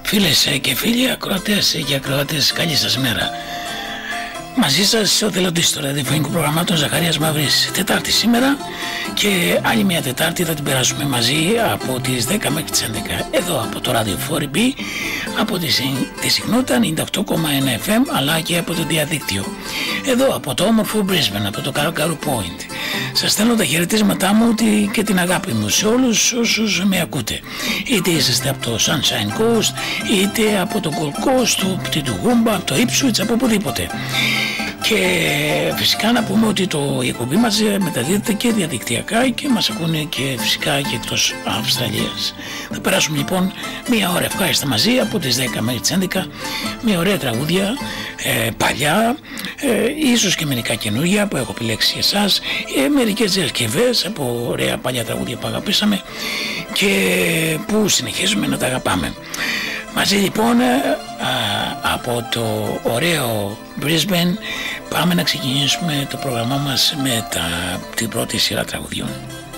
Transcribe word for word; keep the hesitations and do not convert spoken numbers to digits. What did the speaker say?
Φίλες και φίλοι, ακροατές και ακροατές, καλή σας μέρα. Μαζί σας ο θελοντής του ραδιοφωνικού προγραμμάτων Ζαχαρίας Μαύρης. Τετάρτη σήμερα και άλλη μια Τετάρτη θα την περάσουμε μαζί από τις δέκα μέχρι τις έντεκα εδώ από το ράδιο φορ μπι, από τη, τη συχνότητα ενενήντα οκτώ κόμμα ένα εφ εμ, αλλά και από το διαδίκτυο εδώ από το όμορφο Brisbane, από το Karakaru Point. Σας στέλνω τα χαιρετίσματά μου και την αγάπη μου σε όλους όσους με ακούτε, είτε είσαστε από το Sunshine Coast, είτε από το Gold Coast, το Πτυτουγούμπα, από το Ipswich, από οπουδήποτε. Και φυσικά να πούμε ότι το, η εκπομπή μας μεταδίδεται και διαδικτυακά και μας ακούνε και φυσικά και εκτός Αυστραλίας. Θα περάσουμε λοιπόν μία ώρα ευχάριστα μαζί από τις δέκα μέχρι τις έντεκα, μία ωραία τραγούδια, ε, παλιά, ε, ίσως και μερικά καινούργια που έχω επιλέξει για εσάς, ε, μερικές διασκευές από ωραία παλιά τραγούδια που αγαπήσαμε και που συνεχίζουμε να τα αγαπάμε. Μαζί λοιπόν α, από το ωραίο Brisbane πάμε να ξεκινήσουμε το πρόγραμμά μας με τα, την πρώτη σειρά τραγουδιών.